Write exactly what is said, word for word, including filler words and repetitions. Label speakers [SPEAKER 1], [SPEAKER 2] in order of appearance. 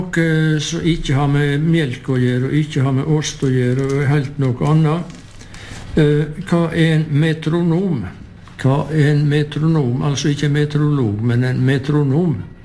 [SPEAKER 1] Noe som ikke har med melk å gjøre, og ikke har med ost å gjøre, og helt noe annet. Hva er en metronom? Hva er en metronom? Altså ikke meteorolog, men en metronom.